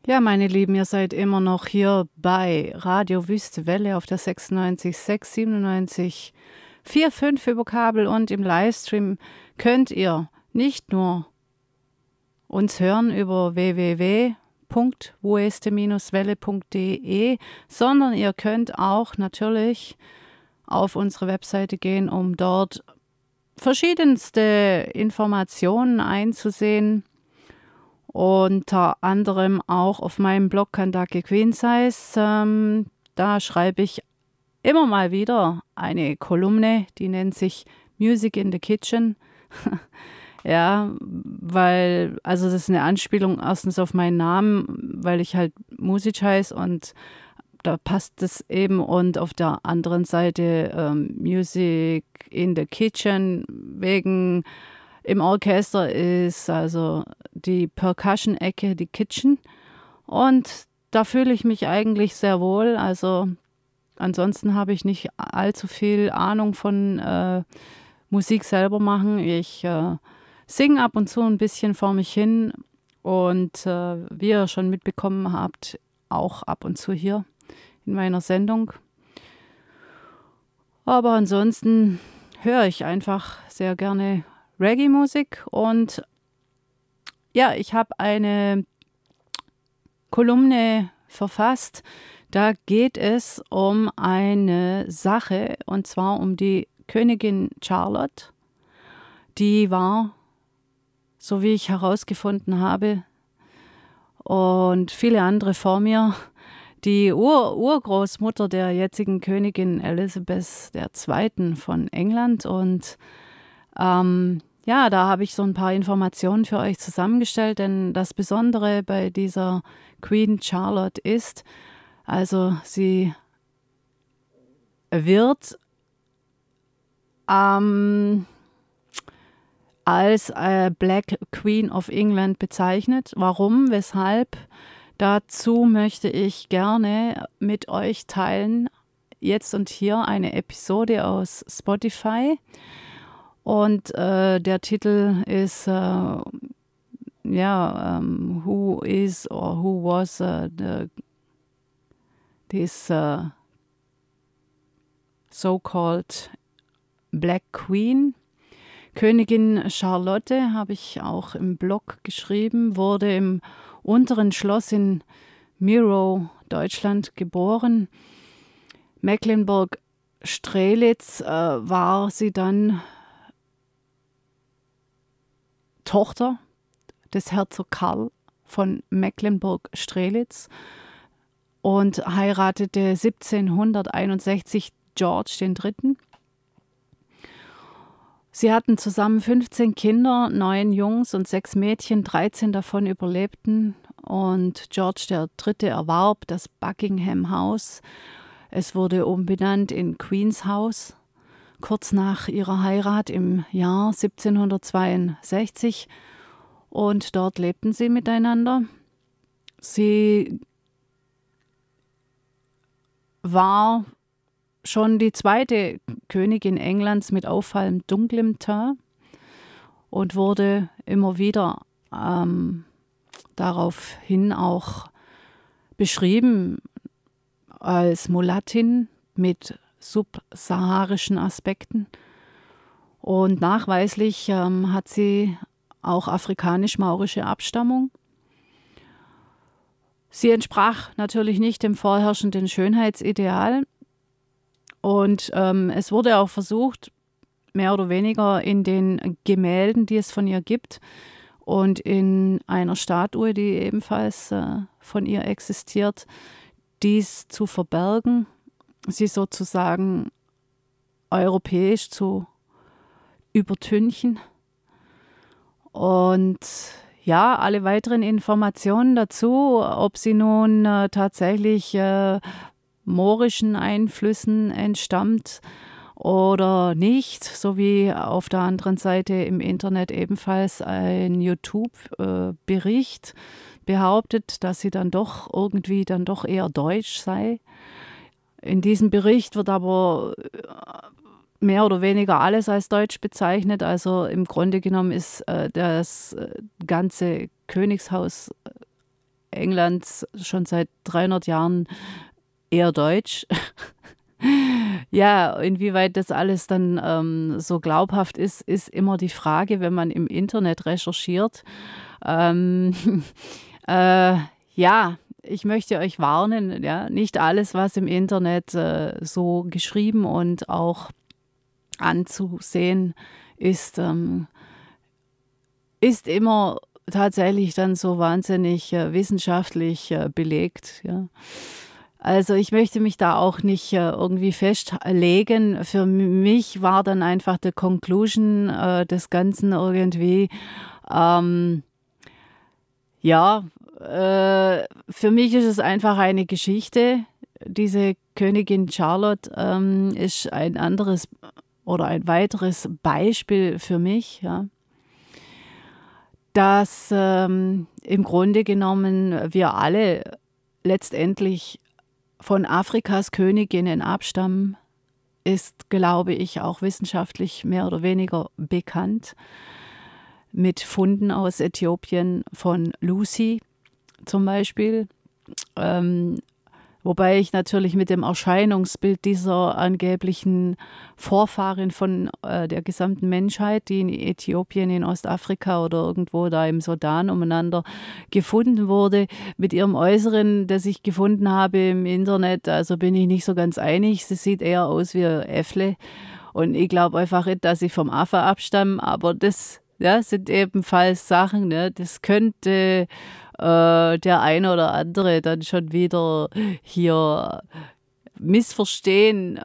Ja, meine Lieben, ihr seid immer noch hier bei Radio Wüste Welle auf der 96,6, 97,45 über Kabel und im Livestream könnt ihr nicht nur uns hören über www.wueste-welle.de, sondern ihr könnt auch natürlich auf unsere Webseite gehen, um dort verschiedenste Informationen einzusehen. Unter anderem auch auf meinem Blog Kentucky Queen Size. Da schreibe ich immer mal wieder eine Kolumne, die nennt sich Music in the Kitchen. Ja, weil, also das ist eine Anspielung erstens auf meinen Namen, weil ich halt Music heiße und da passt es eben. Und auf der anderen Seite Music in the Kitchen wegen im Orchester ist also die Percussion-Ecke, die Kitchen. Und da fühle ich mich eigentlich sehr wohl. Also ansonsten habe ich nicht allzu viel Ahnung von Musik selber machen. Ich singe ab und zu ein bisschen vor mich hin. Und wie ihr schon mitbekommen habt, auch ab und zu hier in meiner Sendung. Aber ansonsten höre ich einfach sehr gerne Reggae-Musik und ja, ich habe eine Kolumne verfasst. Da geht es um eine Sache und zwar um die Königin Charlotte. Die war, so wie ich herausgefunden habe, und viele andere vor mir, die Urgroßmutter der jetzigen Königin Elizabeth II. Von England. Und ja, da habe ich so ein paar Informationen für euch zusammengestellt, denn das Besondere bei dieser Queen Charlotte ist, also sie wird als Black Queen of England bezeichnet. Warum? Weshalb? Dazu möchte ich gerne mit euch teilen, jetzt und hier eine Episode aus Spotify. Und der Titel ist Who is or who was this so-called Black Queen. Königin Charlotte, habe ich auch im Blog geschrieben, wurde im Unteren Schloss in Mirow, Deutschland, geboren. Mecklenburg-Strelitz war sie dann Tochter des Herzog Karl von Mecklenburg-Strelitz und heiratete 1761 George III. Sie hatten zusammen 15 Kinder, 9 Jungs und 6 Mädchen, 13 davon überlebten und George III. Erwarb das Buckingham House. Es wurde umbenannt in Queen's House. Kurz nach ihrer Heirat im Jahr 1762 und dort lebten sie miteinander. Sie war schon die zweite Königin Englands mit auffallend dunklem Teint und wurde immer wieder daraufhin auch beschrieben als Mulattin mit subsaharischen Aspekten. Und nachweislich hat sie auch afrikanisch-maurische Abstammung. Sie entsprach natürlich nicht dem vorherrschenden Schönheitsideal. Und es wurde auch versucht, mehr oder weniger in den Gemälden, die es von ihr gibt und in einer Statue, die ebenfalls von ihr existiert, dies zu verbergen, sie sozusagen europäisch zu übertünchen. Und ja, alle weiteren Informationen dazu, ob sie nun tatsächlich moorischen Einflüssen entstammt oder nicht, sowie auf der anderen Seite im Internet ebenfalls ein YouTube-Bericht behauptet, dass sie dann doch eher deutsch sei. In diesem Bericht wird aber mehr oder weniger alles als deutsch bezeichnet. Also im Grunde genommen ist das ganze Königshaus Englands schon seit 300 Jahren eher deutsch. Ja, inwieweit das alles dann so glaubhaft ist, ist immer die Frage, wenn man im Internet recherchiert. Ähm, ja, ich möchte euch warnen, ja, nicht alles, was im Internet so geschrieben und auch anzusehen ist, ist immer tatsächlich dann so wahnsinnig wissenschaftlich belegt. Ja. Also ich möchte mich da auch nicht irgendwie festlegen. Für mich war dann einfach die Conclusion des Ganzen irgendwie, ähm, ja, für mich ist es einfach eine Geschichte. Diese Königin Charlotte ist ein anderes oder ein weiteres Beispiel für mich, ja, dass im Grunde genommen wir alle letztendlich von Afrikas Königinnen abstammen, ist, glaube ich, auch wissenschaftlich mehr oder weniger bekannt. Mit Funden aus Äthiopien von Lucy zum Beispiel. Wobei ich natürlich mit dem Erscheinungsbild dieser angeblichen Vorfahrin von der gesamten Menschheit, die in Äthiopien, in Ostafrika oder irgendwo da im Sudan umeinander gefunden wurde, mit ihrem Äußeren, das ich gefunden habe im Internet, also bin ich nicht so ganz einig. Sie sieht eher aus wie ein Äffle. Und ich glaube einfach nicht, dass sie vom Affe abstammen, aber das ja, sind ebenfalls Sachen, ne? Das könnte der eine oder andere dann schon wieder hier missverstehen.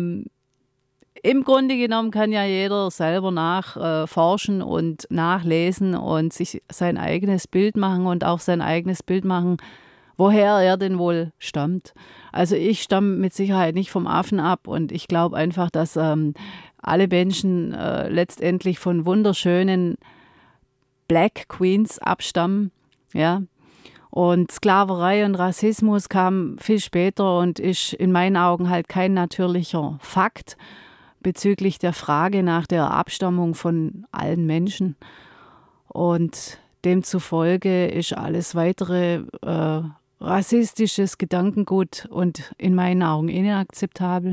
Im Grunde genommen kann ja jeder selber nachforschen und nachlesen und sich sein eigenes Bild machen und auch sein eigenes Bild machen, woher er denn wohl stammt. Also ich stamme mit Sicherheit nicht vom Affen ab und ich glaube einfach, dass alle Menschen letztendlich von wunderschönen Black Queens abstammen. Ja, und Sklaverei und Rassismus kam viel später und ist in meinen Augen halt kein natürlicher Fakt bezüglich der Frage nach der Abstammung von allen Menschen. Und demzufolge ist alles weitere rassistisches Gedankengut und in meinen Augen inakzeptabel.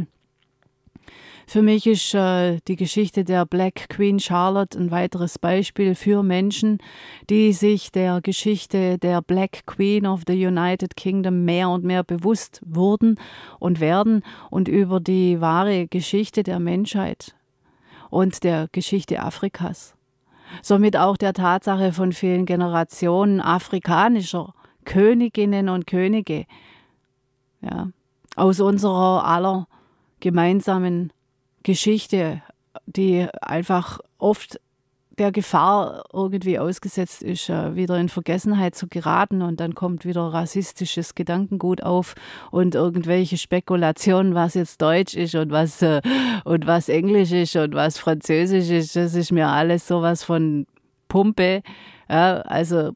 Für mich ist die Geschichte der Black Queen Charlotte ein weiteres Beispiel für Menschen, die sich der Geschichte der Black Queen of the United Kingdom mehr und mehr bewusst wurden und werden und über die wahre Geschichte der Menschheit und der Geschichte Afrikas. Somit auch der Tatsache von vielen Generationen afrikanischer Königinnen und Könige, ja, aus unserer aller gemeinsamen Geschichte, die einfach oft der Gefahr irgendwie ausgesetzt ist, wieder in Vergessenheit zu geraten und dann kommt wieder rassistisches Gedankengut auf und irgendwelche Spekulationen, was jetzt Deutsch ist und was Englisch ist und was Französisch ist, das ist mir alles sowas von Pumpe. Ja, also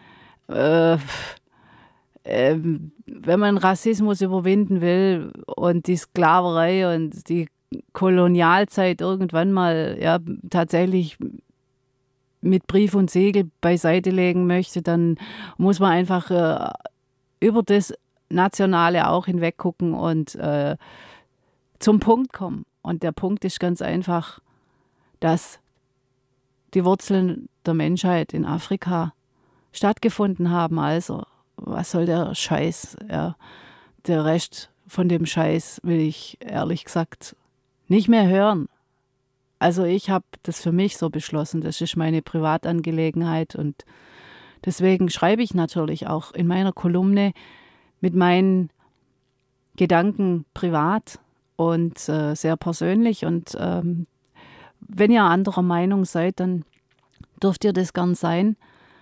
wenn man Rassismus überwinden will und die Sklaverei und die Kolonialzeit irgendwann mal ja tatsächlich mit Brief und Siegel beiseite legen möchte, dann muss man einfach über das Nationale auch hinweg gucken und zum Punkt kommen. Und der Punkt ist ganz einfach, dass die Wurzeln der Menschheit in Afrika stattgefunden haben. Also, was soll der Scheiß? Ja, der Rest von dem Scheiß will ich ehrlich gesagt nicht mehr hören. Also ich habe das für mich so beschlossen, das ist meine Privatangelegenheit und deswegen schreibe ich natürlich auch in meiner Kolumne mit meinen Gedanken privat und sehr persönlich und wenn ihr anderer Meinung seid, dann dürft ihr das gern sein.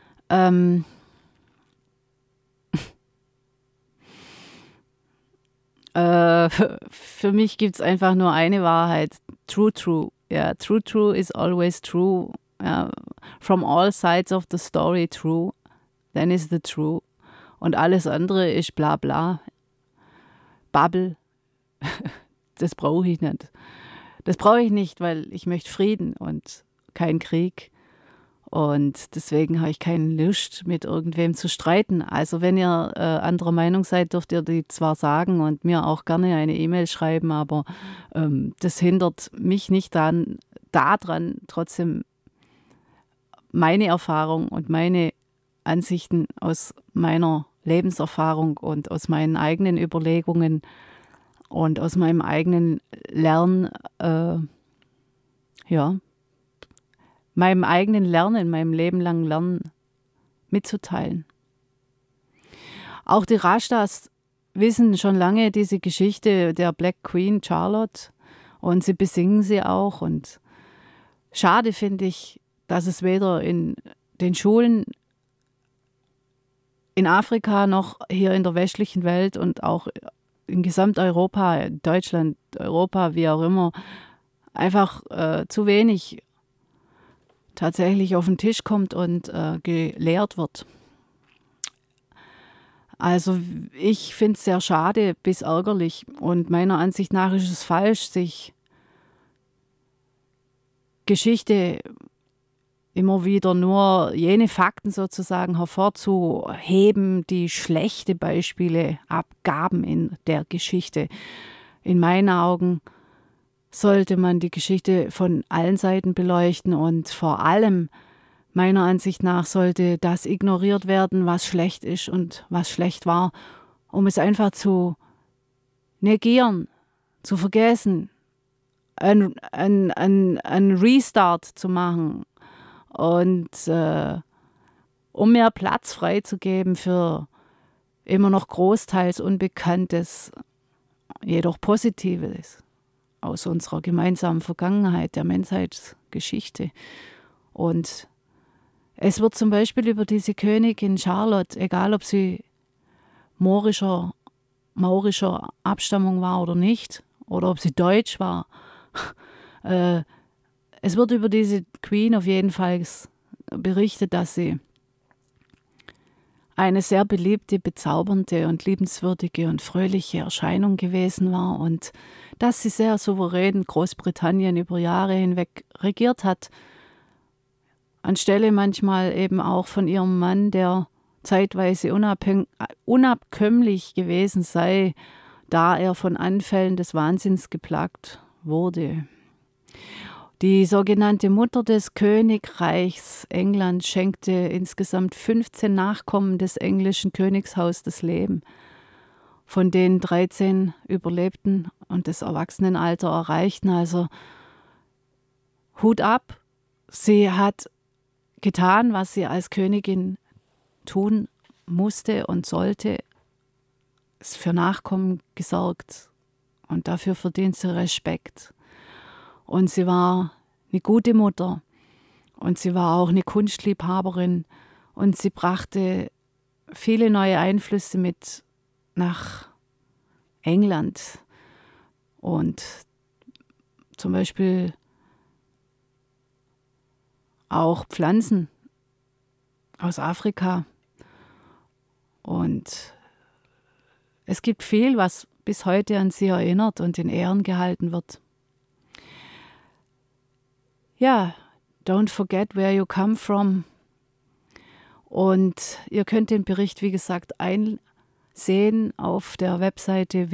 Für mich gibt es einfach nur eine Wahrheit. True, true. Ja, true, true is always true. Ja, from all sides of the story true. Then is the true. Und alles andere ist bla bla. Bubble. Das brauche ich nicht. Das brauche ich nicht, weil ich möchte Frieden und keinen Krieg. Und deswegen habe ich keine Lust, mit irgendwem zu streiten. Also wenn ihr anderer Meinung seid, dürft ihr die zwar sagen und mir auch gerne eine E-Mail schreiben, aber das hindert mich nicht daran, trotzdem meine Erfahrung und meine Ansichten aus meiner Lebenserfahrung und aus meinen eigenen Überlegungen und aus meinem eigenen ja, meinem eigenen Lernen, meinem lebenlangen Lernen mitzuteilen. Auch die Rastas wissen schon lange diese Geschichte der Black Queen Charlotte und sie besingen sie auch. Und schade finde ich, dass es weder in den Schulen in Afrika noch hier in der westlichen Welt und auch in Gesamteuropa, Deutschland, Europa, wie auch immer, einfach zu wenig tatsächlich auf den Tisch kommt und gelehrt wird. Also ich finde es sehr schade bis ärgerlich und meiner Ansicht nach ist es falsch, sich Geschichte immer wieder nur jene Fakten sozusagen hervorzuheben, die schlechte Beispiele abgaben in der Geschichte. In meinen Augen sollte man die Geschichte von allen Seiten beleuchten und vor allem meiner Ansicht nach sollte das ignoriert werden, was schlecht ist und was schlecht war, um es einfach zu negieren, zu vergessen, ein Restart zu machen und um mehr Platz freizugeben für immer noch großteils Unbekanntes, jedoch Positives aus unserer gemeinsamen Vergangenheit, der Menschheitsgeschichte. Und es wird zum Beispiel über diese Königin Charlotte, egal ob sie maurischer Abstammung war oder nicht, oder ob sie deutsch war, es wird über diese Queen auf jeden Fall berichtet, dass sie eine sehr beliebte, bezaubernde und liebenswürdige und fröhliche Erscheinung gewesen war und dass sie sehr souverän Großbritannien über Jahre hinweg regiert hat, anstelle manchmal eben auch von ihrem Mann, der zeitweise unabkömmlich gewesen sei, da er von Anfällen des Wahnsinns geplagt wurde. Die sogenannte Mutter des Königreichs England schenkte insgesamt 15 Nachkommen des englischen Königshauses das Leben, von denen 13 überlebten und das Erwachsenenalter erreichten. Also Hut ab, sie hat getan, was sie als Königin tun musste und sollte, ist für Nachkommen gesorgt und dafür verdient sie Respekt. Und sie war eine gute Mutter und sie war auch eine Kunstliebhaberin und sie brachte viele neue Einflüsse mit nach England und zum Beispiel auch Pflanzen aus Afrika. Und es gibt viel, was bis heute an sie erinnert und in Ehren gehalten wird. Ja, don't forget where you come from. Und ihr könnt den Bericht, wie gesagt, einsehen auf der Webseite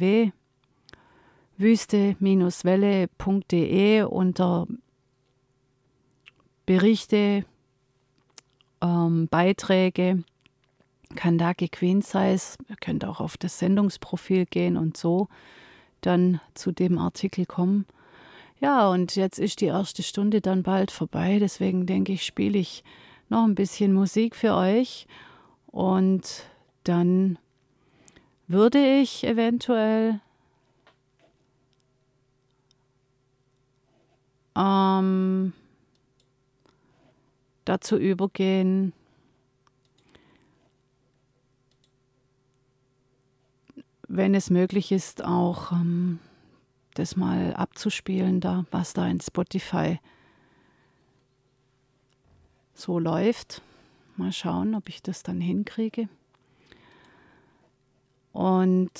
www.wüste-welle.de unter Berichte, Beiträge, Kandake Queen Size. Ihr könnt auch auf das Sendungsprofil gehen und so dann zu dem Artikel kommen. Ja, und jetzt ist die erste Stunde dann bald vorbei. Deswegen denke ich, spiele ich noch ein bisschen Musik für euch. Und dann würde ich eventuell dazu übergehen, wenn es möglich ist, auch das mal abzuspielen, da, was da in Spotify so läuft. Mal schauen, ob ich das dann hinkriege. Und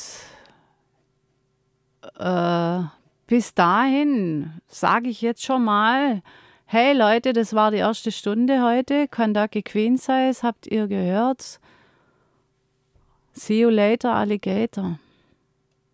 bis dahin sage ich jetzt schon mal Hey Leute, das war die erste Stunde heute. Kentucky Queen Size, habt ihr gehört? See you later, Alligator.